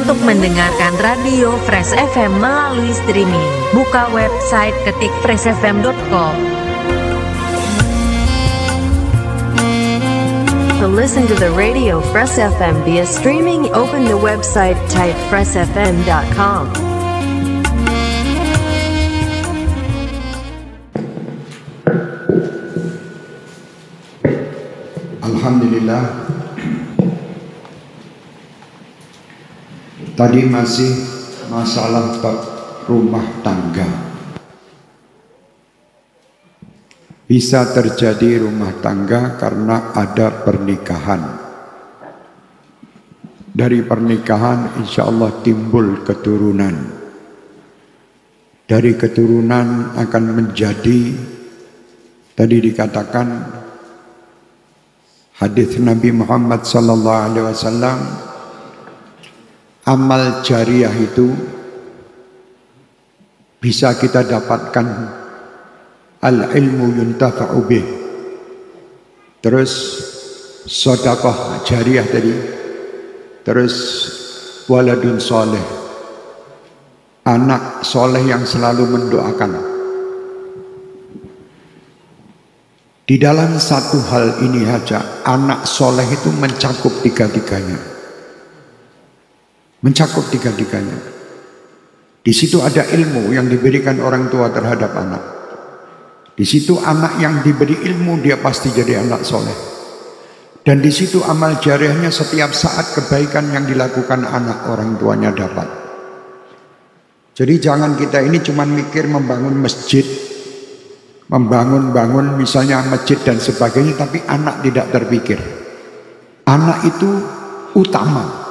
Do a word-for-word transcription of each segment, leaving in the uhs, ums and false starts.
untuk mendengarkan radio Fresh F M melalui streaming. Buka website ketik fresh f m dot com. To listen to the radio Fresh F M via streaming, open the website, type fresh f m dot com. Alhamdulillah. Tadi masih masalah bab rumah tangga. Bisa terjadi rumah tangga karena ada pernikahan. Dari pernikahan insya Allah timbul keturunan. Dari keturunan akan menjadi, tadi dikatakan hadis Nabi Muhammad sallallahu alaihi wasallam, amal jariah itu bisa kita dapatkan, al-ilmu yuntafa'u bih, terus sedekah jariah tadi, terus waladun soleh, anak soleh yang selalu mendoakan. Di dalam satu hal ini saja, anak soleh itu mencakup tiga-tiganya. Mencakup tiga-tiganya. Di situ ada ilmu yang diberikan orang tua terhadap anak. Di situ anak yang diberi ilmu, dia pasti jadi anak soleh. Dan di situ amal jariahnya, setiap saat kebaikan yang dilakukan anak orang tuanya dapat. Jadi jangan kita ini cuma mikir membangun masjid, membangun-bangun misalnya masjid dan sebagainya, tapi anak tidak terpikir. Anak itu utama.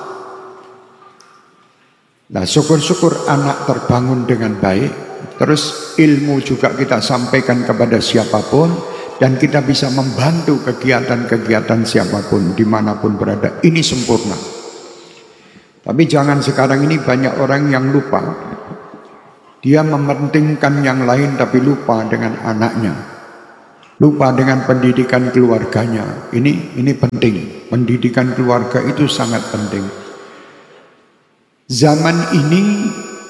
Nah, syukur-syukur anak terbangun dengan baik, terus ilmu juga kita sampaikan kepada siapapun, dan kita bisa membantu kegiatan-kegiatan siapapun dimanapun berada. Ini sempurna. Tapi jangan sekarang ini banyak orang yang lupa. Dia mementingkan yang lain tapi lupa dengan anaknya, lupa dengan pendidikan keluarganya. Ini ini penting. Pendidikan keluarga itu sangat penting. Zaman ini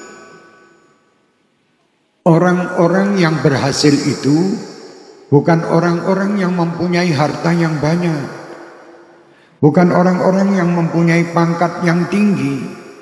orang-orang yang berhasil itu bukan orang-orang yang mempunyai harta yang banyak, bukan orang-orang yang mempunyai pangkat yang tinggi.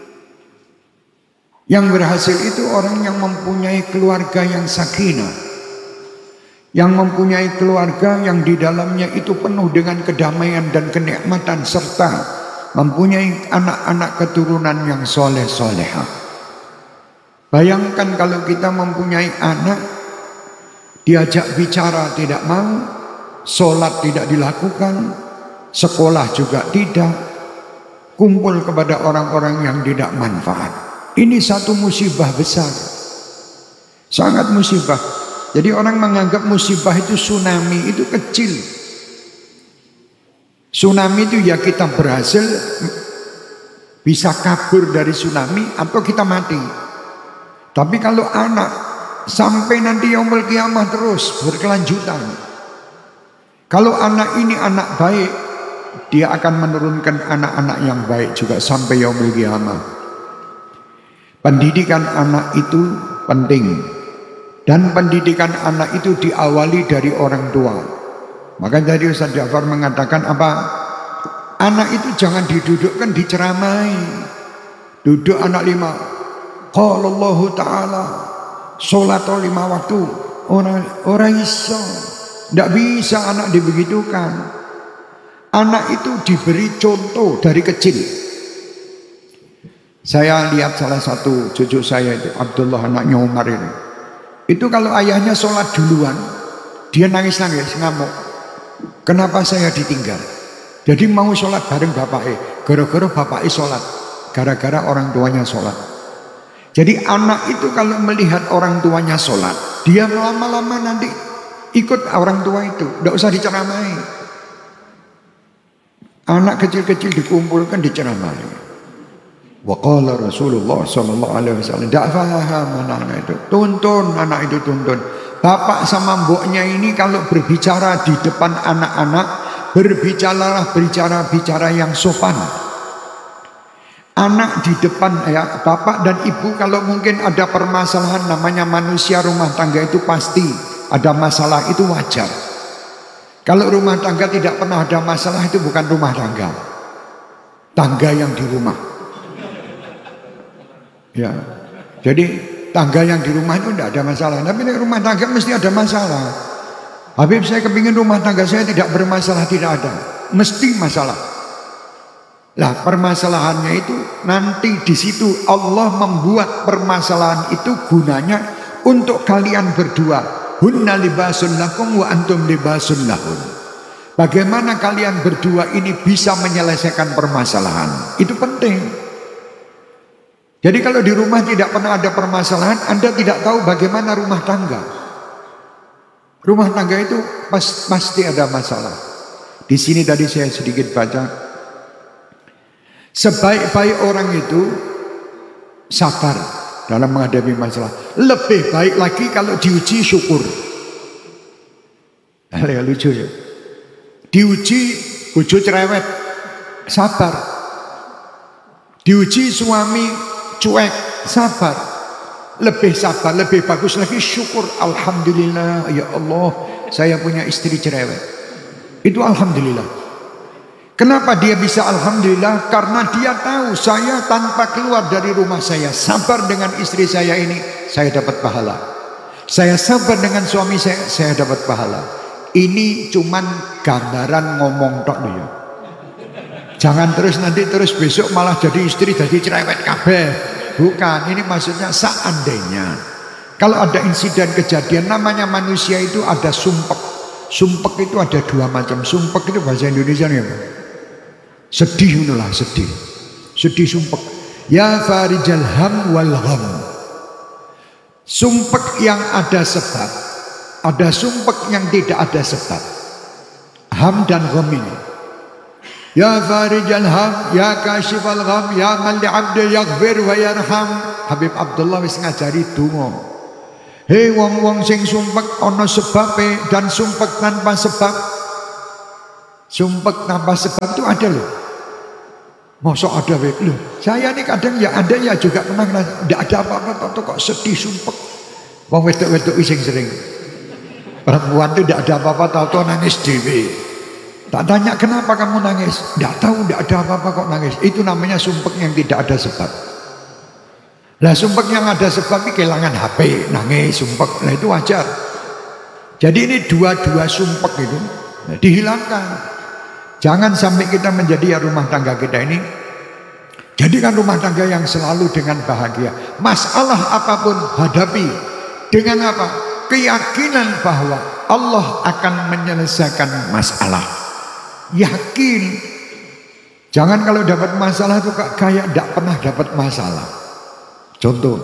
Yang berhasil itu orang yang mempunyai keluarga yang sakinah, yang mempunyai keluarga yang di dalamnya itu penuh dengan kedamaian dan kenikmatan, serta mempunyai anak-anak keturunan yang soleh-solehah. Bayangkan kalau kita mempunyai anak, diajak bicara tidak mau, sholat tidak dilakukan, sekolah juga tidak, kumpul kepada orang-orang yang tidak manfaat. Ini satu musibah besar, sangat musibah. Jadi orang menganggap musibah itu tsunami, itu kecil. Tsunami itu ya kita berhasil bisa kabur dari tsunami atau kita mati. Tapi kalau anak sampai nanti yaumul qiyamah terus berkelanjutan. Kalau anak ini anak baik, dia akan menurunkan anak-anak yang baik juga sampai yaumul qiyamah. Pendidikan anak itu penting. Dan pendidikan anak itu diawali dari orang tua. Maka tadi Ustaz Ja'far mengatakan apa? Anak itu jangan didudukkan, diceramai. Duduk anak lima, qala Allah Ta'ala, sholat lima waktu. Orang orang iso, tidak bisa anak dibegitukan. Anak itu diberi contoh dari kecil. Saya lihat salah satu cucu saya itu, Abdullah anaknya Umar ini. Itu kalau ayahnya sholat duluan, dia nangis-nangis, ngamuk. Kenapa saya ditinggal? Jadi mau sholat bareng bapaknya, gara-gara bapaknya sholat, gara-gara orang tuanya sholat. Jadi anak itu kalau melihat orang tuanya sholat, dia lama-lama nanti ikut orang tua itu, tidak usah diceramai. Anak kecil-kecil dikumpulkan diceramai. Wa qala Rasulullah sallallahu alaihi wasallam, tidak faham anak itu, tuntun anak itu tuntun. Bapak sama mboknya ini kalau berbicara di depan anak-anak, berbicaralah bicara-bicara yang sopan. Anak di depan ya, bapak dan ibu kalau mungkin ada permasalahan, namanya manusia rumah tangga itu pasti ada masalah, itu wajar. Kalau rumah tangga tidak pernah ada masalah itu bukan rumah tangga. Tangga yang di rumah. Ya. Jadi tangga yang di rumah itu tidak ada masalah. Tapi di rumah tangga mesti ada masalah. Habib, saya kepingin rumah tangga saya tidak bermasalah, tidak ada. Mesti masalah. Lah permasalahannya itu nanti di situ Allah membuat permasalahan itu gunanya untuk kalian berdua. Hunna libasun lakum wa antum libasun lahun. Bagaimana kalian berdua ini bisa menyelesaikan permasalahan? Itu penting. Jadi kalau di rumah tidak pernah ada permasalahan, Anda tidak tahu bagaimana rumah tangga. Rumah tangga itu pas, pasti ada masalah. Di sini tadi saya sedikit baca. Sebaik-baik orang itu sabar dalam menghadapi masalah. Lebih baik lagi kalau diuji syukur. Hal lucu ya. Diuji bojo cerewet, sabar. Diuji suami cuek, sabar. Lebih sabar, lebih bagus lagi syukur. Alhamdulillah ya Allah, saya punya istri cerewet. Itu alhamdulillah. Kenapa dia bisa alhamdulillah? Karena dia tahu saya tanpa keluar dari rumah saya, sabar dengan istri saya ini, saya dapat pahala. Saya sabar dengan suami saya, saya dapat pahala. Ini cuman gambaran ngomong tok ya. Jangan terus nanti terus besok malah jadi istri jadi cerewet kabeh. Bukan, ini maksudnya seandainya kalau ada insiden kejadian, namanya manusia itu ada sumpek. Sumpek itu ada dua macam. Sumpek itu bahasa Indonesia nih ya, sedih itulah sedih. Sedih sumpek. Ya farijal ham wal gham. Sumpek yang ada sebab, ada sumpek yang tidak ada sebab. Ham dan gham ini. Ya farijal ham, ya kashifal gham, ya man li 'abdi yaghfir wa yarham. Habib Abdullah wis ngajari donga. Hei wong-wong sing sumpek ana sebabe dan sumpek tanpa sebab. Sumpek tanpa sebab itu ada loh. Masa ada loh. Saya ini kadang ya ada ya juga pernah tidak ada apa-apa kok sedih sumpek. Wong wedok-wedok sing sering. Perempuan itu tidak ada apa-apa tahu-tahu nangis dewe. Tak tanya kenapa kamu nangis. Tidak tahu tidak ada apa-apa kok nangis. Itu namanya sumpek yang tidak ada sebab. Lah sumpek yang ada sebab ini kehilangan H P, nangis sumpek. Nah itu wajar. Jadi ini dua-dua sumpek itu nah, dihilangkan. Jangan sampai kita menjadi ya rumah tangga kita ini jadikan rumah tangga yang selalu dengan bahagia. Masalah apapun hadapi dengan apa? Keyakinan bahwa Allah akan menyelesaikan masalah. Yakin. Jangan kalau dapat masalah itu kayak tidak pernah dapat masalah. Contoh,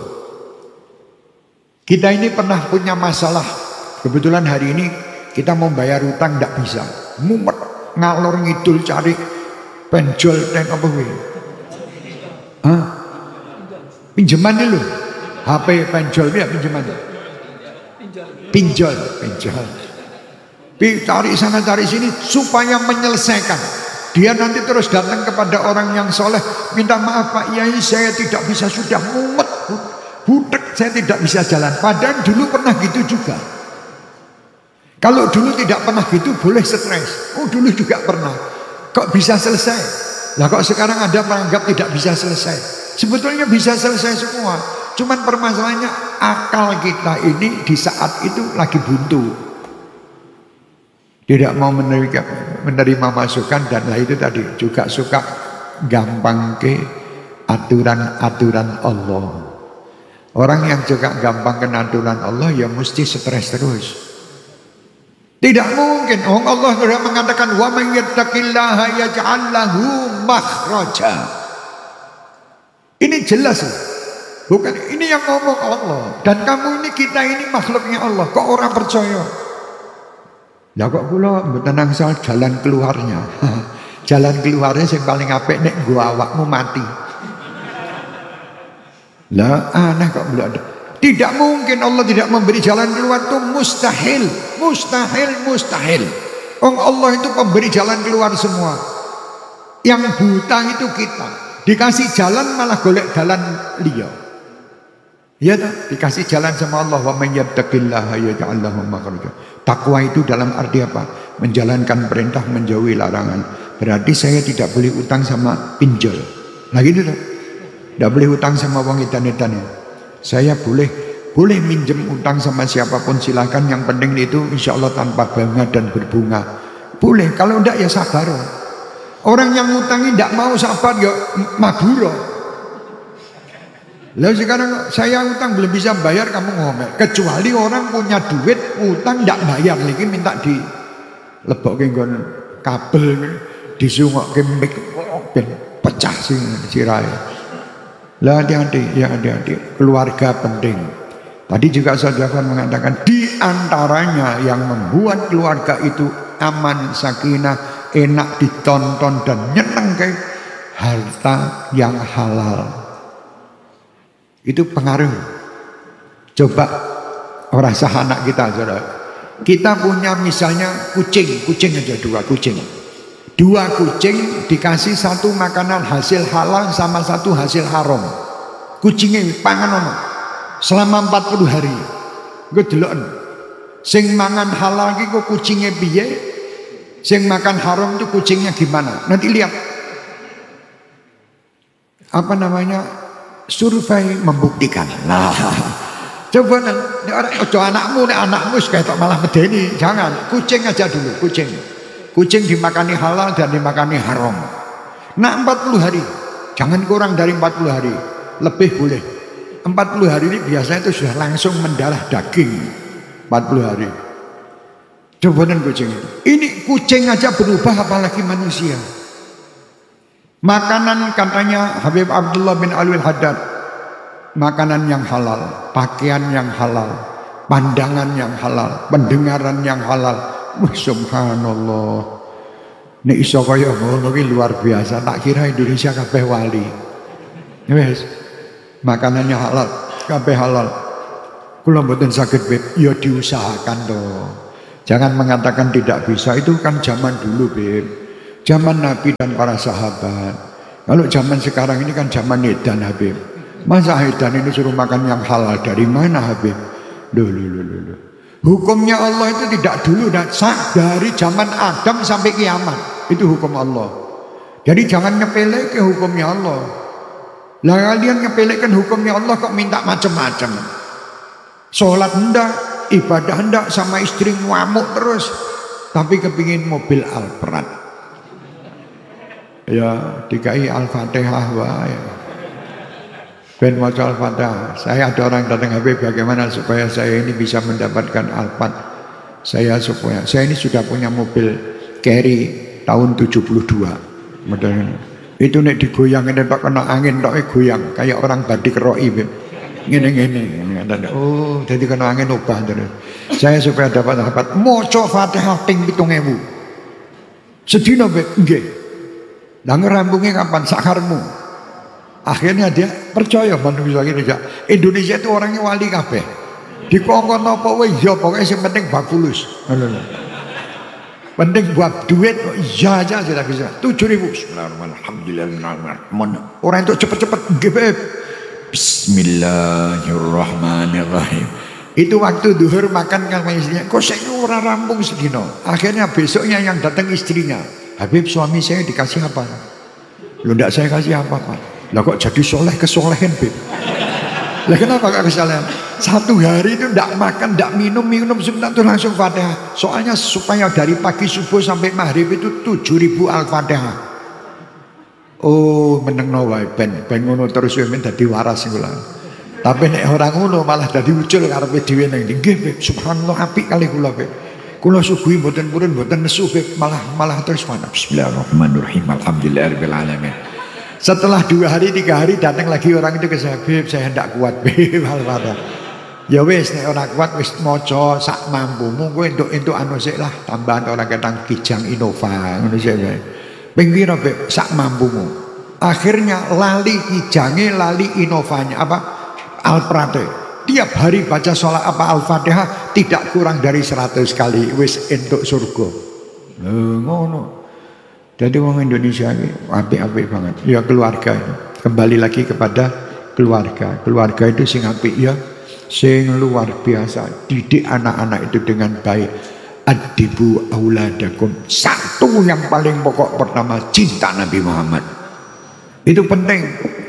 kita ini pernah punya masalah. Kebetulan hari ini kita mau bayar utang tidak bisa, mumet, ngalor ngidul cari penjol dan apa wih? Hah? Pinjaman dulu, H P penjol ya pinjaman. Pinjol, pinjol. Pi cari sana cari sini supaya menyelesaikan. Dia nanti terus datang kepada orang yang soleh, minta maaf Pak Yai, saya tidak bisa, sudah mumet, budek, saya tidak bisa jalan. Padahal dulu pernah gitu juga. Kalau dulu tidak pernah gitu boleh stres. Oh dulu juga pernah. Kok bisa selesai? Lah kok sekarang ada menganggap tidak bisa selesai? Sebetulnya bisa selesai semua. Cuman permasalahannya akal kita ini di saat itu lagi buntu. Tidak mau menerima, menerima masukan dan lah itu tadi juga suka gampang ke aturan-aturan Allah. Orang yang juga gampang ke aturan Allah ya mesti stres terus. Tidak mungkin. Oh, Allah sudah mengatakan wa may yattaqillaha yaj'al lahu makhraja. Ini jelas. Bukan ini yang ngomong Allah. Dan kamu ini kita ini makhluknya Allah. Kok orang percaya? Lah kok kula mboten angsal jalan keluarnya. Jalan keluarnya yang paling apik nek nggo awakmu mati. Lah aneh kok belum ada. Tidak mungkin Allah tidak memberi jalan keluar, itu mustahil. Mustahil, mustahil. Oh Allah itu pemberi jalan keluar semua. Yang buta itu kita. Dikasih jalan malah golek jalan liya. Ya tak? Dikasih jalan sama Allah, wa may yattaqillaha yaj'al lahu makhraja. Takwa itu dalam arti apa? Menjalankan perintah, menjauhi larangan. Berarti saya tidak boleh utang sama pinjol. Nah gitu tak? Tidak boleh utang sama wong edan-edan. Saya boleh boleh minjem utang sama siapapun silakan. Yang penting itu insya Allah tanpa bunga dan berbunga. Boleh. Kalau tidak ya sabar. Orang yang ngutangi tidak mau sabar ya maduro. Lalu sekarang saya utang belum bisa bayar, kamu ngomel. Kecuali orang punya duit utang tidak bayar lagi, minta di lebokke nggon kabel, disungokke mic ben pecah sing sirahe. Lah hati-hati, ya hati-hati. Keluarga penting. Tadi juga saudara mengatakan di antaranya yang membuat keluarga itu aman, sakinah, enak ditonton dan nyeneng kayak harta yang halal. Itu pengaruh. Coba orang sah anak kita, saudara. Kita punya misalnya kucing, kucing aja dua kucing. Dua kucing dikasih satu makanan hasil halal sama satu hasil haram. Kucingnya pangan ono selama empat puluh hari. Gue deloken. Sing mangan halal ki kok kucingnya piye? Sing makan haram itu kucingnya gimana? Nanti lihat. Apa namanya? Survei membuktikan. Nah, coba nih orang, ojo anakmu, nih anakmu kayak malah medeni. Jangan, kucing aja dulu, kucing. Kucing dimakani halal dan dimakani haram. Nah empat puluh hari, jangan kurang dari empat puluh hari, lebih boleh. empat puluh hari ini biasanya itu sudah langsung mendarah daging. empat puluh hari. Coba nih kucing. Ini kucing aja berubah, apalagi manusia. Makanan katanya Habib Abdullah bin Alwi Haddad, makanan yang halal, pakaian yang halal, pandangan yang halal, pendengaran yang halal. Wah, subhanallah. Nek iso kaya ngono ki luar biasa. Tak kira Indonesia kabeh wali. Wes. Makanannya halal, kabeh halal. Kula mboten saged Beb, ya diusahakan toh. Jangan mengatakan tidak bisa, itu kan zaman dulu Beb. Zaman Nabi dan para sahabat. Kalau zaman sekarang ini kan zaman edan Habib. Masa edan ini suruh makan yang halal, dari mana Habib? Loh, loh, loh, loh. Hukumnya Allah itu tidak dulu dan dari zaman Adam sampai kiamat. Itu hukum Allah. Jadi jangan nyepele ke hukumnya Allah. Lah kalian nyepelekan hukumnya Allah kok minta macam-macam. Sholat hendak, ibadah hendak, sama istri ngamuk terus. Tapi kepingin mobil Alphard. Ya dikai Al-Fatihah wae. Ben maca Al-Fatihah. Saya ada orang datang Habib, bagaimana supaya saya ini bisa mendapatkan Alphard. Saya supaya saya ini sudah punya mobil Carry tahun tujuh puluh dua. Modalnya. Itu nek digoyang ini tok kena angin tok goyang kayak orang badik roi. Ngene-ngene. Oh, jadi kena angin obah terus. Saya supaya dapat Alphard maca Fatihah ping pitung ewu. Sedina Beb, nggih. Lah ngerambungnya kapan? Sakarmu. Akhirnya dia percaya manusia Indonesia. Indonesia itu orangnya wali kabeh. Dikongkon apa wae ya pokoknya yang penting bakulus. Penting buat duit iya aja sudah bisa. tujuh ribu. Bismillahirrahmanirrahim. Orang itu cepet-cepet nggih Beb. Bismillahirrahmanirrahim. Itu waktu duhur makan sama istrinya. Kok saya ora rampung sedino. Akhirnya besoknya yang datang istrinya. Habib, suami saya dikasih apa? Loh enggak saya kasih apa-apa. Lah kok jadi soleh kesolehan Beb? Lah kenapa gak kesolehan? Satu hari itu enggak makan, enggak minum, minum sebentar itu langsung Fatihah. Soalnya supaya dari pagi subuh sampai maghrib itu tujuh ribu Al-Fatihah. Oh meneng no wae ben ben ngono terus men dadi waras kula. Tapi nek orang ngono malah dadi ucul karepe dhewe nang nggih Beb. Subhanallah apik kali kula Beb. Kula suguhi mboten purun mboten nesu malah malah terus mana. Bismillahirrahmanirrahim. Alhamdulillahirabbil alamin. Setelah dua hari tiga hari datang lagi orang itu ke saya, Beb saya hendak kuat Beb Al-Fatihah. Ya wis nek ora kuat wis maca sak mampumu kowe entuk-entuk anu sik lah tambahan orang ketang Kijang Innova ngono sik wae. Ping pira Beb sak mampumu. Akhirnya lali Kijange lali Innovanya apa Alphard. Tiap hari baca sholat apa Al-Fatihah tidak kurang dari seratus kali wis entuk surga. Lho ngono. Jadi orang Indonesia ini apik-apik banget. Ya keluarga ini. Kembali lagi kepada keluarga. Keluarga itu sing apik ya, sing luar biasa. Didik anak-anak itu dengan baik. Adibu auladakum. Satu yang paling pokok pertama, cinta Nabi Muhammad. Itu penting.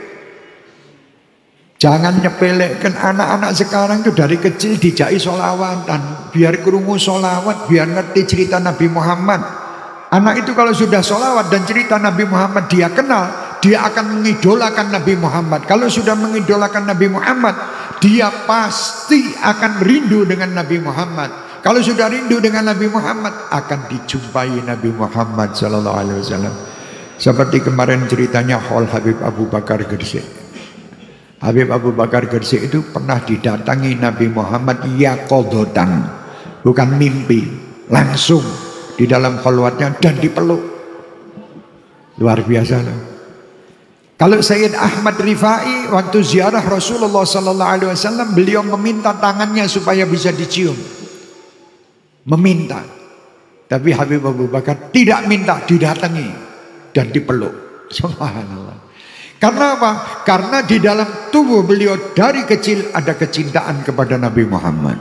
Jangan nyepelekan anak-anak sekarang itu dari kecil dijai sholawatan. Biar kerungu sholawat, biar ngerti cerita Nabi Muhammad. Anak itu kalau sudah sholawat dan cerita Nabi Muhammad dia kenal, dia akan mengidolakan Nabi Muhammad. Kalau sudah mengidolakan Nabi Muhammad, dia pasti akan rindu dengan Nabi Muhammad. Kalau sudah rindu dengan Nabi Muhammad, akan dijumpai Nabi Muhammad Sallallahu Alaihi Wasallam. Seperti kemarin ceritanya Hol Habib Abu Bakar Gresik. Habib Abu Bakar Gresik itu pernah didatangi Nabi Muhammad yaqadhatan, bukan mimpi, langsung di dalam khalwatnya dan dipeluk. Luar biasa loh. Kalau Sayyid Ahmad Rifai waktu ziarah Rasulullah sallallahu alaihi wasallam, beliau meminta tangannya supaya bisa dicium. Meminta. Tapi Habib Abu Bakar tidak minta, didatangi dan dipeluk. Subhanallah. Karena apa? Karena di dalam tubuh beliau dari kecil ada kecintaan kepada Nabi Muhammad.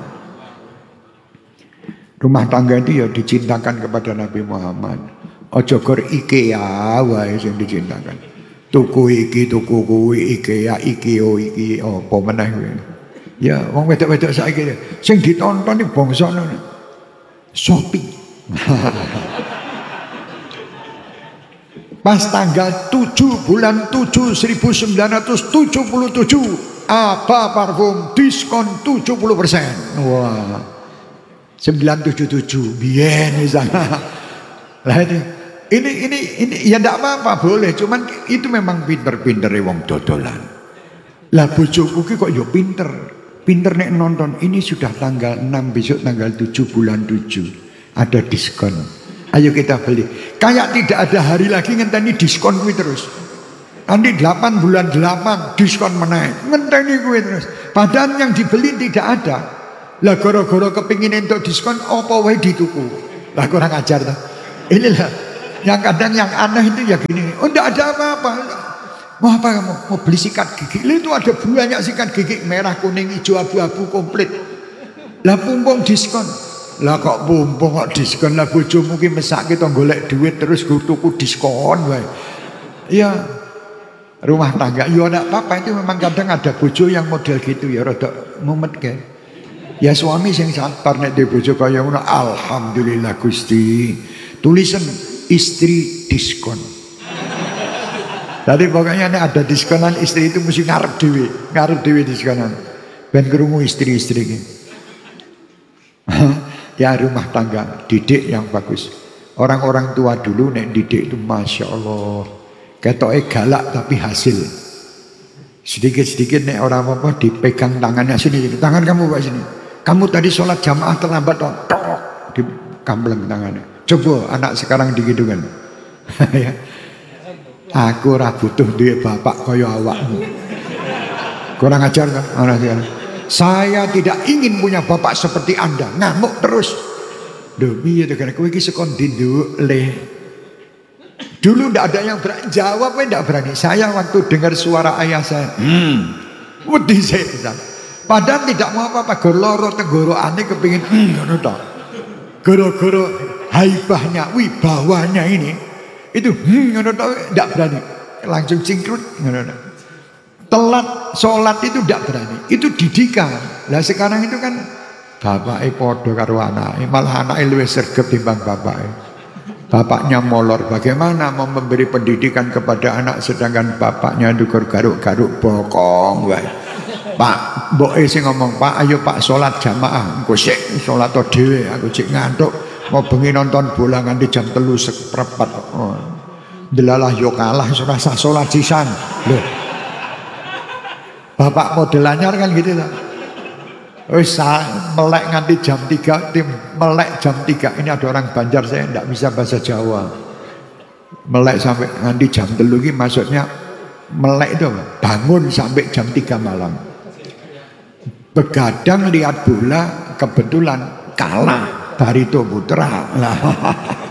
Rumah tangga itu ya dicintakan kepada Nabi Muhammad. Ojo gor IKEA wae sing dicintakan. Tuku iki, tuku kuwi, IKEA, IKEO, iki apa meneh kuwi. Ya, wong wedok-wedok saiki sing ditonton iki bangsane Shopee. Pas tanggal tujuh bulan tujuh seribu sembilan ratus tujuh puluh tujuh, apa parfum diskon tujuh puluh persen. Wah. sembilan tujuh tujuh biyen misalnya. Lah ini ini ini ini ya ndak apa-apa boleh, cuman itu memang pinter-pinter wong dodolan. Lah bojoku ki kok yo pinter. Pinter nek nonton ini sudah tanggal enam, besok tanggal tujuh bulan tujuh ada diskon. Ayo kita beli. Kayak tidak ada hari lagi ngenteni diskon kuwi terus. Nanti delapan bulan delapan diskon menaik. Ngenteni kuwi terus. Padahal yang dibeli tidak ada. Lah goro-goro kepingin untuk diskon apa wae dituku. Lah kurang ajar tuh. Inilah yang kadang yang aneh itu ya gini. Oh enggak ada apa-apa. Mau apa kamu? Mau beli sikat gigi. Itu ada banyak sikat gigi merah, kuning, hijau, abu-abu komplit. Lah pumpung diskon. Lah kok pumpung kok diskon, lah bojomu ki mesake to golek duit terus tuku diskon wae. Iya. Rumah tangga ya enggak apa-apa, itu memang kadang ada bojo yang model gitu ya rada mumet ke. Ya suami sing sabar nek dhe bojo kaya ngono, alhamdulillah Gusti. Tulisan istri diskon. Tadi pokoknya nek ada diskonan istri itu mesti ngarep dhewe, ngarep dhewe diskonan. Ben krungu istri-istri iki. Ya rumah tangga, didik yang bagus. Orang-orang tua dulu nek didik itu Masya Allah ketoke galak tapi hasil. Sedikit-sedikit nek orang apa dipegang tangannya, sini, tangan kamu Pak sini. Kamu tadi sholat jamaah terlambat toh, di kampleng tangannya. Coba anak sekarang digitu kan. Ya. Aku ora butuh duit bapak kaya awakmu. Kurang ajar kan anak sekarang. Saya tidak ingin punya bapak seperti Anda. Ngamuk terus. Duh, piye to kan kowe iki sekon nduk le. Dulu ndak ada yang berani jawab, ndak berani. Saya waktu dengar suara ayah saya, hmm, wedi saya. Padahal tidak mau apa-apa, gorloro tenggorokane kepengin hmm ngono to. Goro-goro haibahnya, wibawanya ini itu hmm ngono to ndak berani. Langsung cingkrut ngono. Telat sholat itu tidak berani. Itu didikan. Lah sekarang itu kan bapaknya podo karo anaknya, malah anaknya lebih sergap timbang bapaknya. Bapaknya molor. Bagaimana mau memberi pendidikan kepada anak sedangkan bapaknya dukur garuk-garuk bokong wae. Pak, mboke sing ngomong, "Pak, ayo Pak sholat jamaah." Engko sik sholat to dhewe, aku cek ngantuk. Mau bengi nonton bola nganti jam telu seperempat. Oh. Delalah yo kalah ora sah sholat sisan. Loh. Bapak model anyar kan gitu lah. Wis melek nganti jam tiga, tim melek jam tiga. Ini ada orang Banjar, saya tidak bisa bahasa Jawa. Melek sampai nganti jam telu iki maksudnya melek itu bangun sampai jam tiga malam. Begadang lihat bola kebetulan kalah Barito Putra. Lah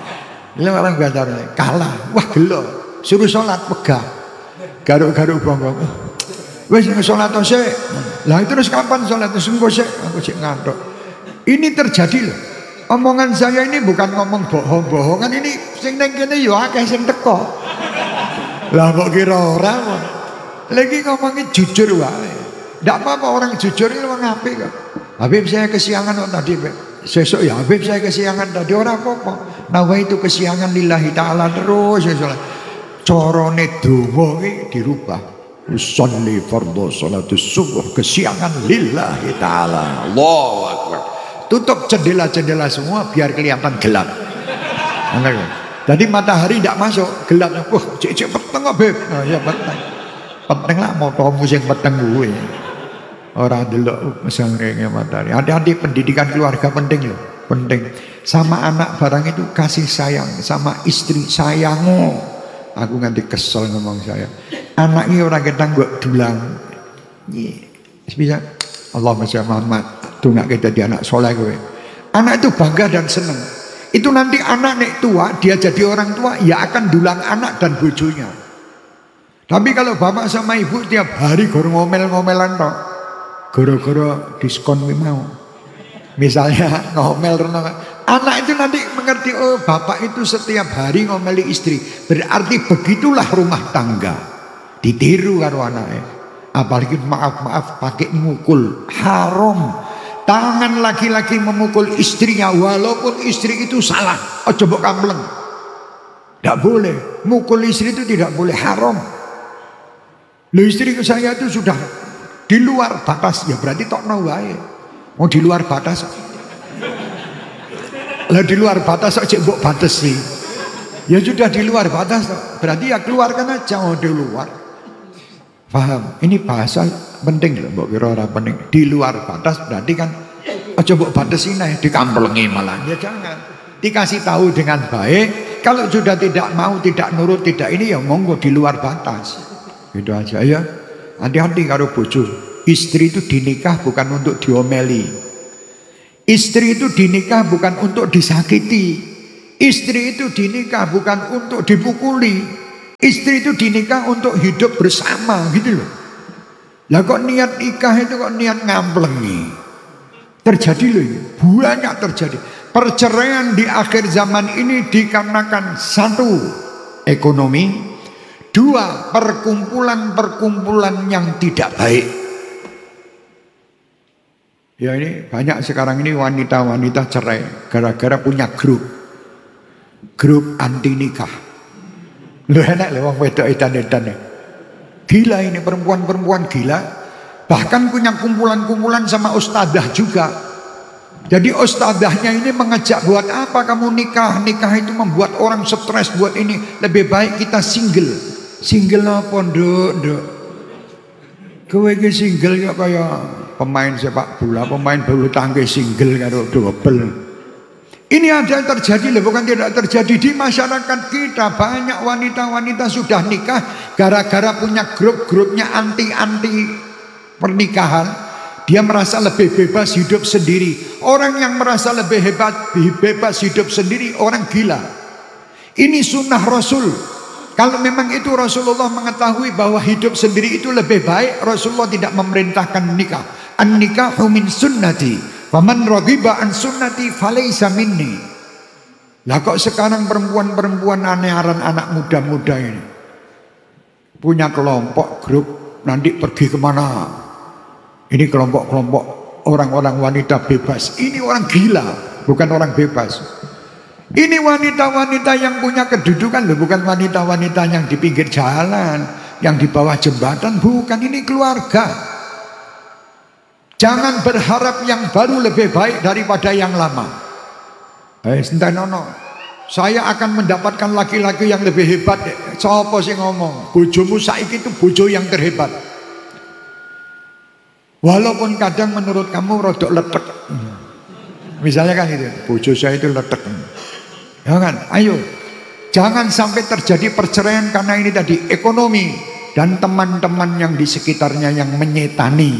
Lha orang Banjarne kalah, wah gelo, suruh sholat pegah. Garuk-garuk bongkong. Wis sholat sik. Lah terus kapan sholat? Sengko sik, aku sik ngantuk. Ini terjadi loh. Omongan saya ini bukan ngomong bohong-bohongan, ini sing nang kene yo akeh sing teko. Lah kok kira ora kok. Lagi ngomongin jujur wae. Ndak apa-apa orang jujur itu wong apik kok. Habib saya kesiangan kok tadi. Sesuk ya Habib saya kesiangan tadi ora apa-apa. Nawa itu kesiangan lillahi taala terus ya salat. Corone donga iki dirubah. Usolli fardhu salatus subuh kesiangan lillahi taala. Allahu akbar. Tutup jendela-jendela semua biar kelihatan gelap. Jadi matahari tidak masuk, gelap. Wah, cek-cek peteng kok, Beb. Oh ya peteng. Peteng lah motomu sing peteng gue. Ora delok srengenge matahari. Hati-hati, pendidikan keluarga penting loh, penting. Sama anak barang itu kasih sayang, sama istri sayango. Aku nganti kesel ngomong saya. Anak ini orang ketang gue dulang. Bisa Allahumma sholli Muhammad. Tuh nggak kita jadi anak soleh gue. Anak itu bangga dan seneng. Itu nanti anak nek tua, dia jadi orang tua, ya akan dulang anak dan bojonya. Tapi kalau bapak sama ibu tiap hari gor ngomel-ngomelan toh, goro-goro diskon mau. Misalnya ngomel renang, anak itu nanti mengerti, oh bapak itu setiap hari ngomeli istri, berarti begitulah rumah tangga. Ditiru karo anaknya. Apalagi maaf-maaf pakai mukul, haram. Tangan laki-laki memukul istrinya walaupun istri itu salah. Oh coba kampleng. Tidak boleh. Mukul istri itu tidak boleh, haram. Loh istri saya itu sudah di luar batas, ya berarti tokno wae. Mau di luar batas. Lah di luar batas aja mbok batesi. Ya sudah di luar batas, berarti ya keluarkan aja oh di luar. Paham? Ini bahasa penting loh, mbok kira ora penting. Di luar batas berarti kan aja mbok batesi nae dikamplengi malah. Ya jangan. Dikasih tahu dengan baik. Kalau sudah tidak mau, tidak nurut, tidak ini ya monggo di luar batas. Gitu aja ya. Hati-hati karo bojo. Istri itu dinikah bukan untuk diomeli. Istri itu dinikah bukan untuk disakiti. Istri itu dinikah bukan untuk dipukuli. Istri itu dinikah untuk hidup bersama gitu loh. Lah kok niat nikah itu kok niat ngamplengi. Terjadi loh, banyak terjadi. Perceraian di akhir zaman ini dikarenakan satu, ekonomi. Dua, perkumpulan-perkumpulan yang tidak baik. Ya ini banyak sekarang ini wanita-wanita cerai gara-gara punya grup. Grup anti nikah. Lu enak loh wong wedok edan-edan. Gila ini perempuan-perempuan gila. Bahkan punya kumpulan-kumpulan sama ustadzah juga. Jadi ustadzahnya ini mengajak buat apa kamu nikah? Nikah itu membuat orang stres buat ini. Lebih baik kita single. Single apa nduk, nduk. Kowe iki single ya kaya pemain sepak bola, pemain bulu tangkis single karo double. Ini ada yang terjadi loh, bukan tidak terjadi di masyarakat kita. Banyak wanita-wanita sudah nikah gara-gara punya grup-grupnya anti-anti pernikahan. Dia merasa lebih bebas hidup sendiri. Orang yang merasa lebih hebat bebas hidup sendiri orang gila. Ini sunnah Rasul. Kalau memang itu Rasulullah mengetahui bahwa hidup sendiri itu lebih baik, Rasulullah tidak memerintahkan nikah. An-nikahu min sunnati. Faman raghiba an sunnati falaysa minni. Lah kok sekarang perempuan-perempuan aneh-aran anak muda-muda ini punya kelompok grup nanti pergi kemana? Ini kelompok-kelompok orang-orang wanita bebas. Ini orang gila, bukan orang bebas. Ini wanita-wanita yang punya kedudukan loh, bukan wanita-wanita yang di pinggir jalan, yang di bawah jembatan, bukan. Ini keluarga. Jangan berharap yang baru lebih baik daripada yang lama. Eh, sentenono. Saya akan mendapatkan laki-laki yang lebih hebat. Sopo sing ngomong? Bojomu saiki itu bojo yang terhebat. Walaupun kadang menurut kamu rodok letek. Misalnya kan itu, bojo saya itu letek. Ya kan? Ayo. Jangan sampai terjadi perceraian karena ini tadi ekonomi dan teman-teman yang di sekitarnya yang menyetani.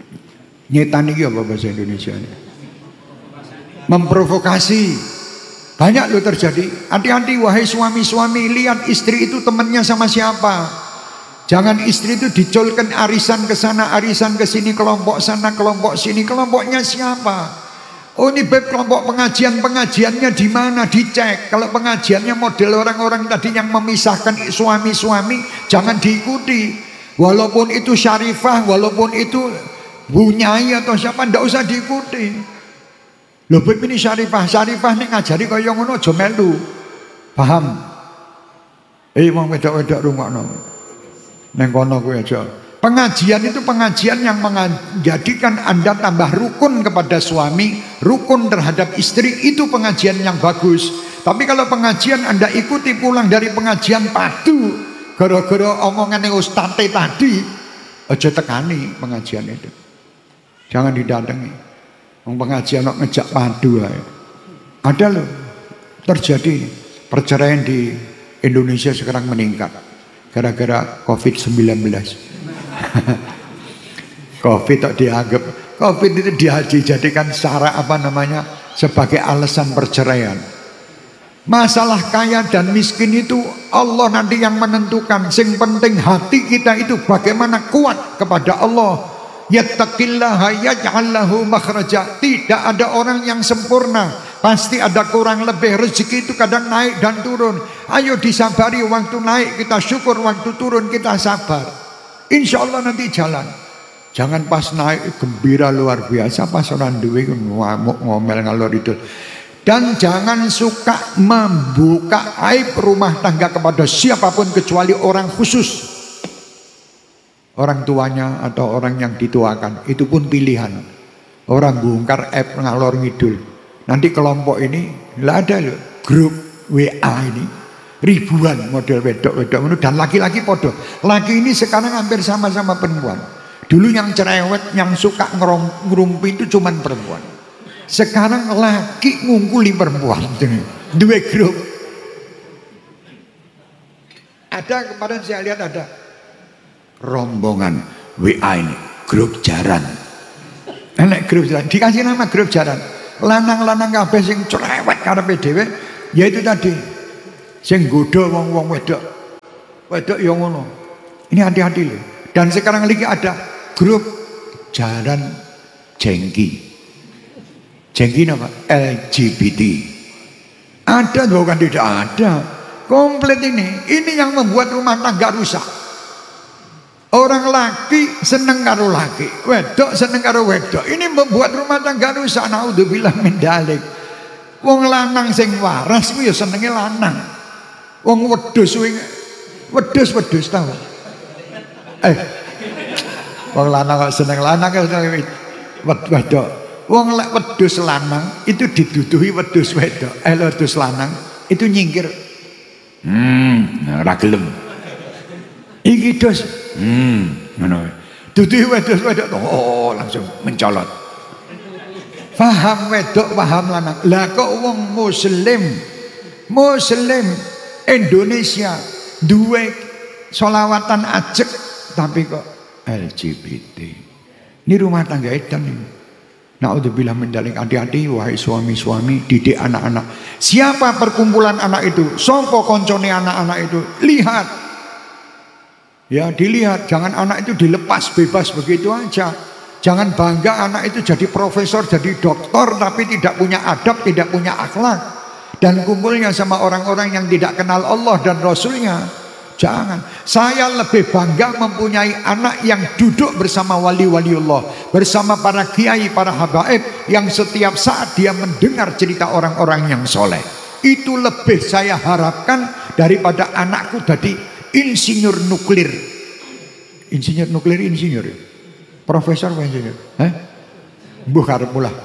Nyetani apa bahasa Indonesia? Memprovokasi. Banyak loh terjadi. Hati-hati wahai suami-suami, lihat istri itu temannya sama siapa. Jangan istri itu dicolkan arisan ke sana, arisan ke sini, kelompok sana, kelompok sini. Kelompoknya siapa? Oh ini beb kelompok pengajian, pengajiannya di mana? Dicek. Kalau pengajiannya model orang-orang tadi yang memisahkan suami-suami, jangan diikuti. Walaupun itu syarifah, walaupun itu bunyai atau siapa, ndak usah diikuti. Lho beb ini syarifah, syarifah nek ngajari kaya ngono aja melu. Paham? Eh wong wedok-wedok rungokno. Neng kono kuwi aja. Pengajian itu pengajian yang menjadikan Anda tambah rukun kepada suami, rukun terhadap istri, itu pengajian yang bagus. Tapi kalau pengajian Anda ikuti pulang dari pengajian padu gara-gara omongan ustaz tadi, aja tekani pengajian itu. Jangan didatangi. Wong pengajian kok ngejak padu ae. Ada loh terjadi perceraian di Indonesia sekarang meningkat gara-gara covid sembilan belas. Covid tak dianggap, Covid itu dijadikan cara apa namanya sebagai alasan perceraian. Masalah kaya dan miskin itu Allah nanti yang menentukan. Sing penting hati kita itu bagaimana kuat kepada Allah. Yattaqillaha yaj'al lahu makhraja. Tidak ada orang yang sempurna, pasti ada kurang lebih. Rezeki itu kadang naik dan turun. Ayo disabari, waktu naik kita syukur, waktu turun kita sabar. Insya Allah nanti jalan. Jangan pas naik gembira luar biasa, pas orang duwe ngamuk ngomel ngalor itu. Dan jangan suka membuka aib rumah tangga kepada siapapun kecuali orang khusus, orang tuanya atau orang yang dituakan. Itu pun pilihan. Orang bongkar aib ngalor ngidul. Nanti kelompok ini lah ada loh, grup W A ini ribuan model wedok-wedok dan laki-laki podo. Laki ini sekarang hampir sama-sama perempuan. Dulu yang cerewet, yang suka ngerumpi itu cuman perempuan. Sekarang laki ngungkuli perempuan. Dua grup. Ada kemarin saya lihat ada rombongan W A ini, grup jaran. Enak grup jaran, dikasih nama grup jaran. Lanang-lanang kabeh sing cerewet karepe dhewe, yaitu tadi sing godho wong-wong wedok. Wedok yang ngono. Ini hati-hati loh. Dan sekarang lagi ada grup jaran jengki. Jengki apa? L G B T. Ada bukan tidak ada. Komplit ini. Ini yang membuat rumah tangga rusak. Orang laki seneng karo laki, wedok seneng karo wedok. Ini membuat rumah tangga rusak. Naudzubillah min dzalik. Wong lanang sing waras kuwi ya senenge lanang. Wong wedhus wing wedhus-wedhus tau. Eh. Wong lanang kok seneng lanang kok seneng wedok. Wong lek wedhus lanang itu diduduhi wedhus wedok. Eh wedhus lanang itu nyingkir. Hmm, ora gelem. Iki dos. Hmm, ngono. Duduhi wedhus wedok. Oh, langsung mencolot. Paham wedok, paham lanang. Lah kok wong muslim muslim Indonesia duwe solawatan ajek tapi kok L G B T. Ini rumah tangga edan ini. Naudzubillah min dzalik. Hati-hati wahai suami-suami, didik anak-anak. Siapa perkumpulan anak itu? Sopo koncone anak-anak itu? Lihat. Ya, dilihat. Jangan anak itu dilepas bebas begitu aja. Jangan bangga anak itu jadi profesor, jadi doktor tapi tidak punya adab, tidak punya akhlak. Dan kumpulnya sama orang-orang yang tidak kenal Allah dan Rasulnya. Jangan. Saya lebih bangga mempunyai anak yang duduk bersama wali-wali Allah, bersama para kiai, para habaib, yang setiap saat dia mendengar cerita orang-orang yang soleh. Itu lebih saya harapkan daripada anakku jadi insinyur nuklir. Insinyur nuklir, insinyur profesor apa insinyur? Hah? Mbuh karep mulah.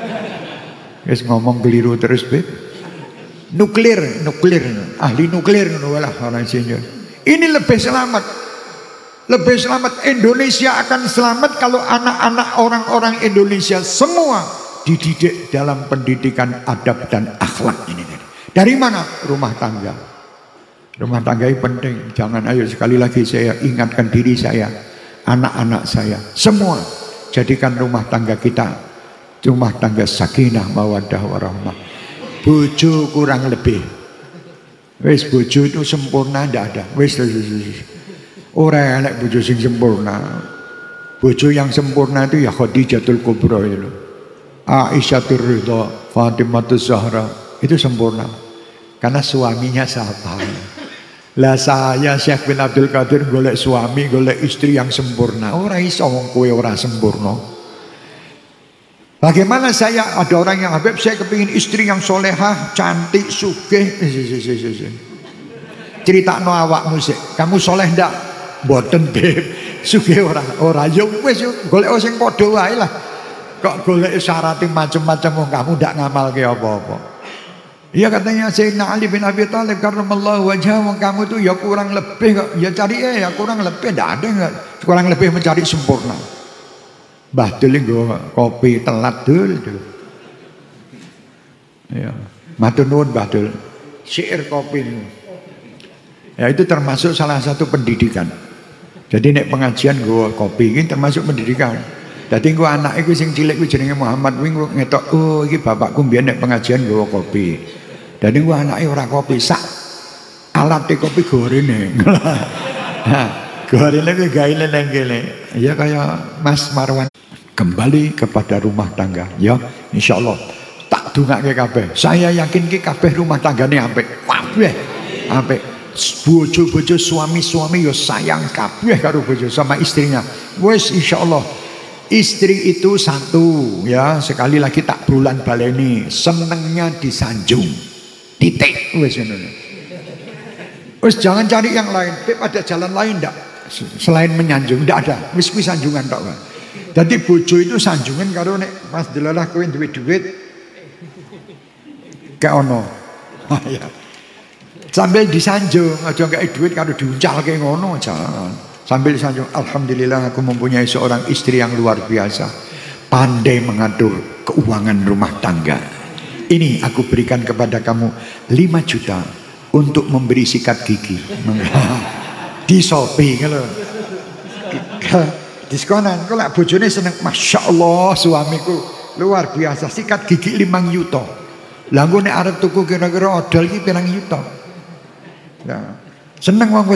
Wis ngomong keliru terus, Beb. Nuklir, nuklir, ahli nuklir lah orang insinyur. Ini lebih selamat. Lebih selamat. Indonesia akan selamat kalau anak-anak orang-orang Indonesia semua dididik dalam pendidikan adab dan akhlak ini. Dari mana? Rumah tangga. Rumah tangga ini penting. Jangan, ayo sekali lagi saya ingatkan diri saya, anak-anak saya, semua jadikan rumah tangga kita rumah tangga sakinah mawaddah warahmah. bojo kurang lebih. Wis bojo itu sempurna ndak ada. Wis ora enek bojo sing sempurna. Bojo yang sempurna itu ya Khadijatul Kubra itu loh. Aisyyatur Ridha, Fatimatus Zahra itu sempurna. Karena suaminya siapa? Lah saya Syekh bin Abdul Qadir golek suami, golek istri yang sempurna. Ora iso wong kowe ora sempurna. Bagaimana saya ada orang yang Habib saya kepingin istri yang solehah, cantik, sugih. Cerita no awakmu sih. Kamu soleh ndak? Mboten Beb. Sugih ora? Ora. Ya wis golek sing padha wae lah. Kok golek syarat macam-macam wong kamu ndak ngamalke apa-apa. Iya katanya Sayyidina Ali bin Abi Thalib karramallahu wajhahu, wong kamu tuh ya kurang lebih kok. Ya cari eh ya kurang lebih ndak ada enggak. Kurang lebih mencari sempurna. Mbah Dul nggo kopi telat Dul. Ya, matur nuwun Mbah Dul. Syair kopi niku. Ya itu termasuk salah satu pendidikan. Jadi nek pengajian nggo kopi ini termasuk pendidikan. Dadi engko anak iku sing cilik ku jenenge Muhammad kuwi ngetok oh iki bapakku mbiyen nek pengajian nggo kopi. Dadi engko anake ora kopi sak alate kopi gorene. Nah, gorene ku gaene nang kene. Ya kaya Mas Marwan. Kembali kepada rumah tangga ya insyaallah tak dungake kabeh. Saya yakin ki kabeh rumah tanggane apik. Kabeh apik. Bojo-bojo suami-suami ya sayang kabeh karo bojo sama istrinya. Wis insyaallah istri itu satu ya, sekali lagi tak bulan baleni, senengnya disanjung. Titik wis ngono. Wis jangan cari yang lain. Beb ada jalan lain ndak? Selain menyanjung ndak ada. Wis kuwi sanjungan tok. Jadi bojo itu sanjungan karo nek Mas delalah kowe duwe duit gak ono. Ah ya. Sambil disanjung, aja gak duit karo diuncalke ngono jangan. Sambil disanjung, alhamdulillah aku mempunyai seorang istri yang luar biasa, pandai mengatur keuangan rumah tangga. Ini aku berikan kepada kamu lima juta untuk memberi sikat gigi. Di Shopee kalau diskonan, kalau bojone seneng, masya Allah suamiku luar biasa sikat gigi limang yuto. Lalu nek arep tuku kira-kira odol iki pirang yuto. Nah, seneng wong